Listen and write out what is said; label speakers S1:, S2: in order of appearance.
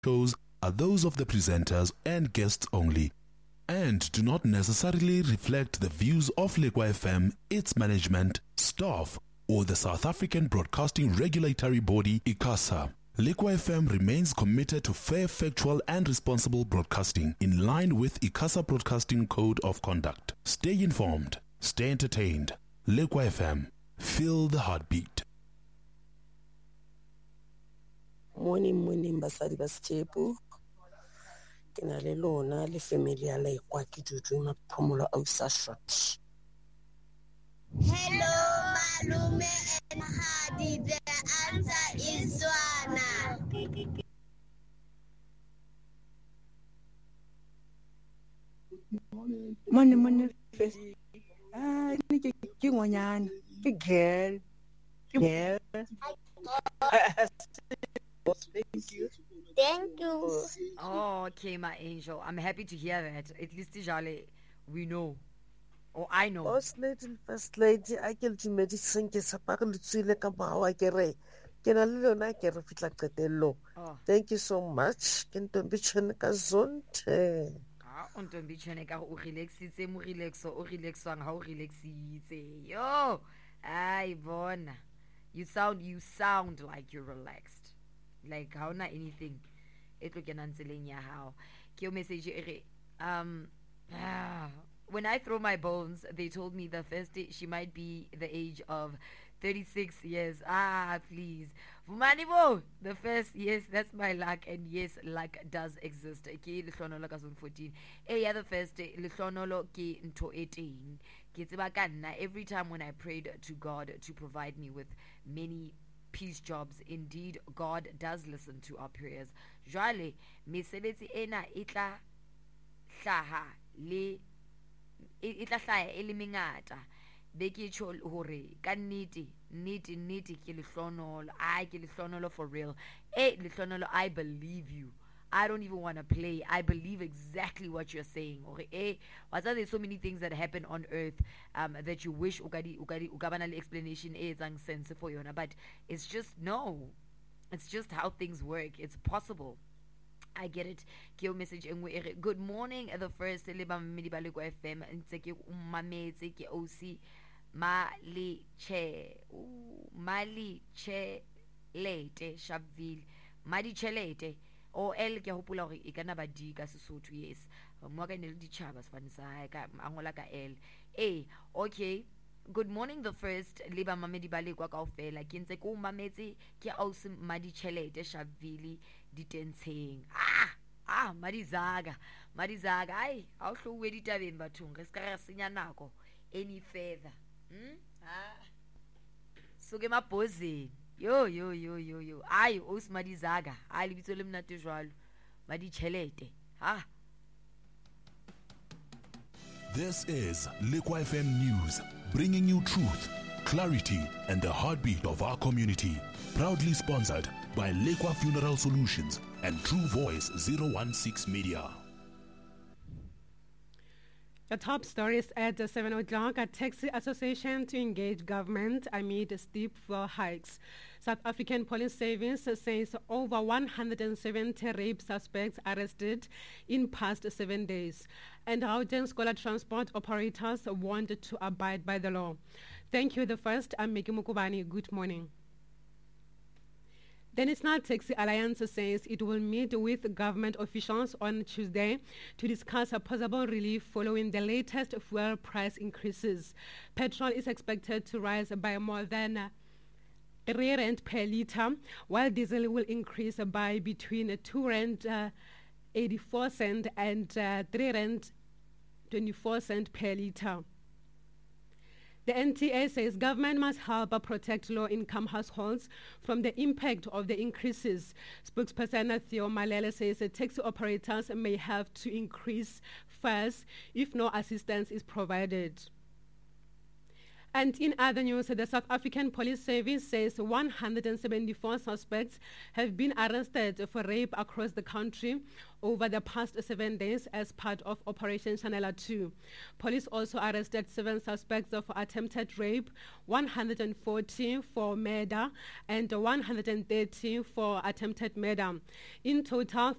S1: shows are those of the presenters and guests only, and do not necessarily reflect the views of Lekwa FM, its management, staff, or the South African Broadcasting Regulatory Body, ICASA. Lekwa FM remains committed to fair, factual, and responsible broadcasting in line with ICASA Broadcasting Code of Conduct. Stay informed, stay entertained. Lekwa FM, feel the heartbeat.
S2: Morning basadi ba Sthepu. Ke na le lona le family ya Lekwa ke dudu maphomolo au Sashot.
S3: Hello Malume and Hadi, the answer is Zwana.
S4: Morning first. Ke ngonyana ke girl.
S3: Thank you.
S5: Oh, okay, my angel. I'm happy to hear that. At least Jale, we know. Or I know.
S2: First lady, I can do medicine ke sapa ke lutsile ka mawa ke re. Ke na le lona ke re fitla qetelo. Thank you so much. Ke ntombi tshene ka zonte.
S5: On tombe tshene ka o relaxitse mo relaxo o relaxwang ha o relaxitse. Yo, ai bona. You sound like you're relaxed. Like how na anything. Etlo ke nantseleng ya hao. Ke o message e re when I throw my bones, they told me the first day she might be the age of 36 years. Please. Vumanibo, the first, yes, that's my luck. And yes, luck does exist. Ke lehlonololo ka zone 14. Yeah, the first day, lehlonololo ke nto 18. Ke tseba ka nna, every time when I prayed to God to provide me with many peace jobs, indeed, God does listen to our prayers. Jwale, mesebetsi ena itla hlaha le itla hlaya e le mengata be ke tjho hore ka nnete ke lehlonolo ke lehlonolo for real lehlonolo. I believe you. I don't even want to play. I believe exactly what you're saying. Okay, there's so many things that happen on earth that you wish ukabana explanation etsang sense for you, but it's just no. It's just how things work. It's possible. I get it. Ke message engwe. Good morning. The first le ba mmedi ba Lekwa FM ntse ke mmametse ke OC Mali Chelete Sharpeville Madi Chelete o el ke hopola hore e kana ba di ka Sesotho. Yes, mo ka ne le ditjhaba sefane sa hae ka angola ka L. Okay. Good morning, the first leba mamedi ba Lekwa kaofela ke ntse ko mametse ke ausi Madi Chelete Sharpeville ditentsheng. Madizaga ai ha o hlowe ditabeng bathong re ska re senya nako any further. So ke mabhozeni yo ai ausi Madizaga ai lebitso le mnate jwalo Madi Chelete.
S1: This is Lekwa FM News, bringing you truth, clarity, and the heartbeat of our community. Proudly sponsored by Lekwa Funeral Solutions and True Voice 016 Media.
S6: The top stories at 7 o'clock. A taxi association to engage government amid steep fuel hikes. South African Police Service says over 170 rape suspects arrested in past 7 days. And Gauteng Scholar Transport operators want to abide by the law. Thank you. The first, I'm Miki Mukubani. Good morning. The National Taxi Alliance says it will meet with government officials on Tuesday to discuss a possible relief following the latest fuel price increases. Petrol is expected to rise by more than 3 rand per litre, while diesel will increase by between 2 rand 84 cent and 3 rand 24 cent per litre. The NTA says government must help protect low-income households from the impact of the increases. Spokesperson Theo Malele says taxi operators may have to increase fares if no assistance is provided. And in other news, the South African Police Service says 174 suspects have been arrested for rape across the country over the past 7 days as part of Operation Chanela 2. Police also arrested 7 suspects of attempted rape, 140 for murder, and 130 for attempted murder. In total,